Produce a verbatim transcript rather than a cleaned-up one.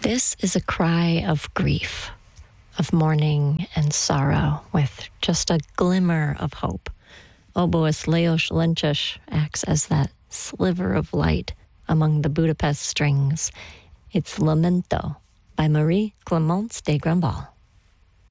This is a cry of grief, of mourning and sorrow, with just a glimmer of hope. Oboist Leos Lentjes acts as that sliver of light among the Budapest strings. It's Lamento by Marie Clémence de Grandval.